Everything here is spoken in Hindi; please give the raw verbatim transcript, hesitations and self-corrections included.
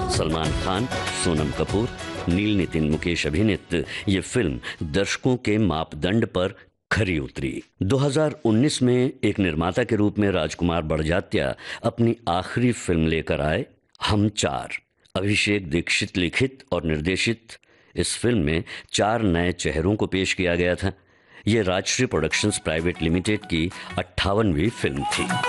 सलमान खान, सोनम कपूर, नील नितिन मुकेश अभिनीत ये फिल्म दर्शकों के मापदंड पर खरी उतरी। दो हज़ार उन्नीस में एक निर्माता के रूप में राजकुमार बड़जात्या अपनी आखिरी फिल्म लेकर आए, हम चार। अभिषेक दीक्षित लिखित और निर्देशित इस फिल्म में चार नए चेहरों को पेश किया गया था। ये राजश्री प्रोडक्शंस प्राइवेट लिमिटेड की अट्ठावनवीं फिल्म थी।